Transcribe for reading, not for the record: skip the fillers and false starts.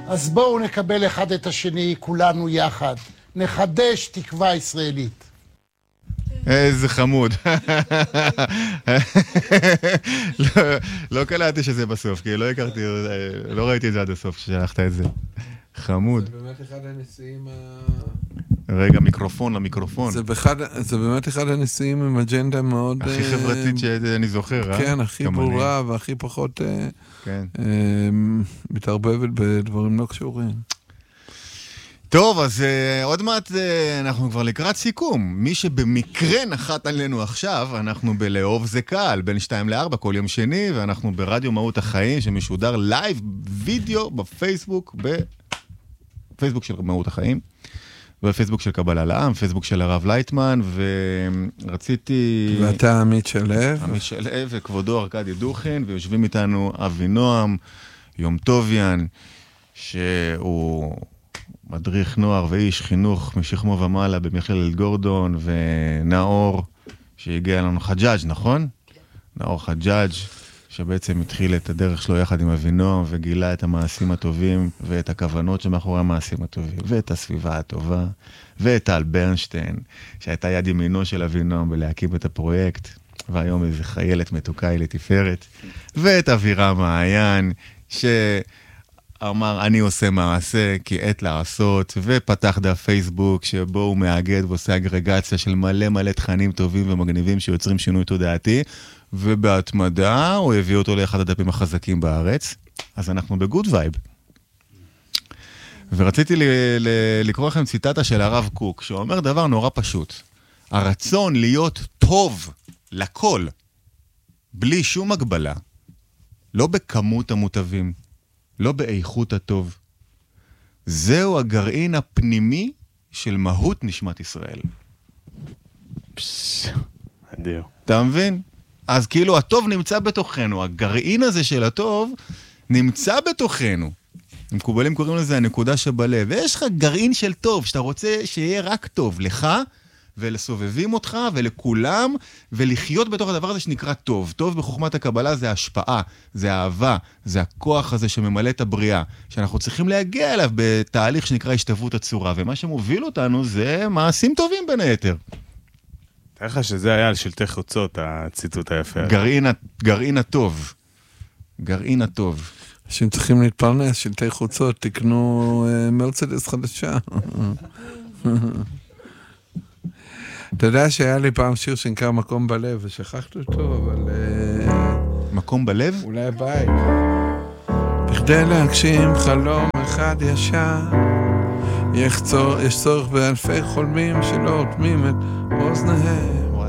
אז בואו נקבל אחד את השני, כולנו יחד. נחדש תקווה ישראלית. איזה חמוד. לא קלעתי שזה בסוף, כי לא הכרתי, לא ראיתי את זה עד הסוף כששלחת את זה. חמוד. זה באמת אחד הנשיאים רגע, מיקרופון למיקרופון. זה באמת אחד הנשיאים עם אג'נדה מאוד... הכי חברתית שאני זוכר, כן, הכי ברורה והכי פחות מתערבבת בדברים לא קשורים. טוב, אז עוד מעט אנחנו כבר לקראת סיכום. מי שבמקרה נחת עלינו עכשיו, אנחנו בלאהוב זה קל, בין 2-4 כל יום שני, ואנחנו ברדיו מהות החיים, שמשודר לייב וידאו בפייסבוק, בפייסבוק של מהות החיים, בפייסבוק של קבל העם, פייסבוק של הרב לייטמן, ורציתי... ואתה עמית שלו. עמית שלו וכבודו ארכדי דוכין, ויושבים איתנו אבי נועם, יום טוביאן, שהוא... מדריך נוער ואיש חינוך משכמו ומעלה במכללת גורדון, ונאור שהגיע לנו חג'אג', נכון? נאור חג'אג' שבעצם התחיל את הדרך שלו יחד עם אבינועם וגילה את המעשים הטובים ואת הכוונות שמאחורי המעשים הטובים ואת הסביבה הטובה ואת טל ברנשטיין שהייתה יד ימינו של אבינועם בלהקים את הפרויקט, והיום איזה חיילת מתוקה היא לתפארת, ואת אבירם מעיין אמר, אני עושה מעשה, כי עת לעשות, ופתח דף פייסבוק, שבו הוא מאגד ועושה אגרגציה של מלא תכנים טובים ומגניבים שיוצרים שינוי תודעתי, ובהתמדה הוא הביא אותו לאחד הדפים החזקים בארץ. אז אנחנו בגוד וייב. ורציתי לקרוא לכם ציטטה של הרב קוק, שאומר דבר נורא פשוט. הרצון להיות טוב לכל, בלי שום הגבלה, לא בכמות המוטבים, לא באיכות הטוב. זהו הגרעין הפנימי של מהות נשמת ישראל. אדיר. אתה מבין? אז כאילו הטוב נמצא בתוכנו, הגרעין הזה של הטוב נמצא בתוכנו. מקובלים קוראים לזה הנקודה שבלב. ויש לך גרעין של טוב, שאתה רוצה שיהיה רק טוב לך, ולסובבים אותך ולכולם, ולחיות בתוך הדבר הזה שנקרא טוב. טוב בחוכמת הקבלה זה השפעה, זה אהבה, זה הכוח הזה שממלא את הבריאה, שאנחנו צריכים להגיע אליו בתהליך שנקרא השתוות הצורה, ומה שמוביל אותנו זה מעשים טובים בין היתר. תראה לך שזה היה על שלטי חוצות, הציטוט היפה. גרעין הטוב. גרעין הטוב. אנשים צריכים להתפרנס, שלטי חוצות, תקנו מרצדס חדשה. אתה יודע שהיה לי פעם שיר שנקרא מקום בלב, ושכחת אותו, אבל... מקום בלב? אולי בית. בכדי להגשים חלום אחד ישר, יש צורך באלפי חולמים שלא אוטמים את אוזניהם.